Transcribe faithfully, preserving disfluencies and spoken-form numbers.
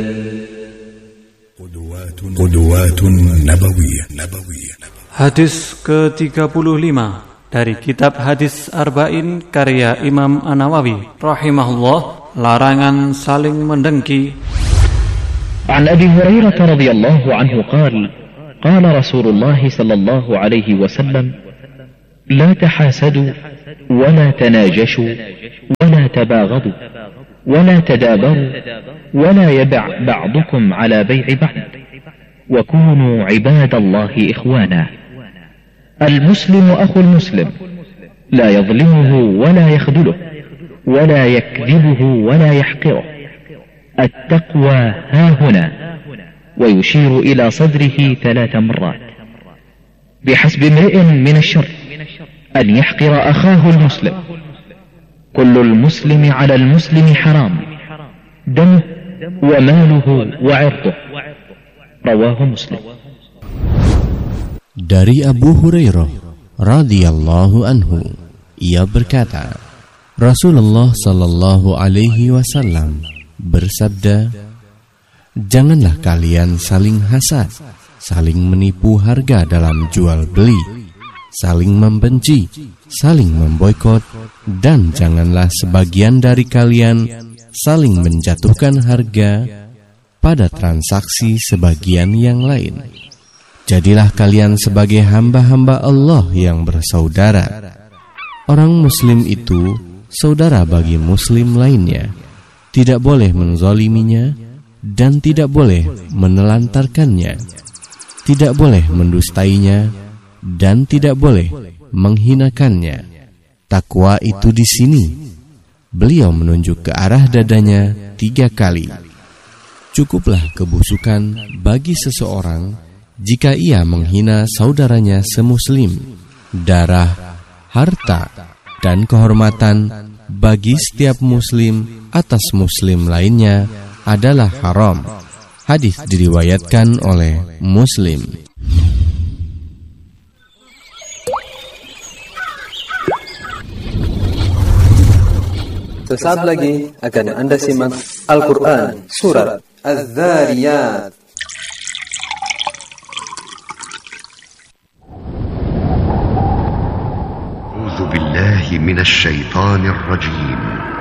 Qudwat Nabawiyah. Hadis ke tiga puluh lima dari kitab Hadis Arba'in karya Imam An-Nawawi rahimahullah, larangan saling mendengki. An Abi Hurairah radhiyallahu anhu qala qala Rasulullah sallallahu alaihi wasallam la tahasadu wa la tanajashu wa la tabaghadu wa la tadabaru wa la yab' ba'dukum ala bay'i ba'd وكونوا عباد الله إخوانا المسلم أخو المسلم لا يظلمه ولا يخذله ولا يكذبه ولا يحقره التقوى ها هنا ويشير إلى صدره ثلاث مرات بحسب امرئ من الشر أن يحقر أخاه المسلم كل المسلم على المسلم حرام دمه وماله وعرضه. Rawahu Muslim. Dari Abu Hurairah radhiyallahu anhu, ia berkata, Rasulullah sallallahu alaihi wasallam bersabda, janganlah kalian saling hasad, saling menipu harga dalam jual beli, saling membenci, saling memboikot, dan janganlah sebagian dari kalian saling menjatuhkan harga pada transaksi sebagian yang lain. Jadilah kalian sebagai hamba-hamba Allah yang bersaudara. Orang muslim itu saudara bagi muslim lainnya, tidak boleh menzaliminya dan tidak boleh menelantarkannya, tidak boleh mendustainya dan tidak boleh menghinakannya. Takwa itu di sini. Beliau menunjuk ke arah dadanya tiga kali. Cukuplah kebusukan bagi seseorang jika ia menghina saudaranya semuslim. Darah, harta, dan kehormatan bagi setiap muslim atas muslim lainnya adalah haram. Hadis diriwayatkan oleh Muslim. Sesaat lagi akan Anda simak Al-Quran Surat Az-Zariyat. A'udzu billahi minasy syaithanir rajim.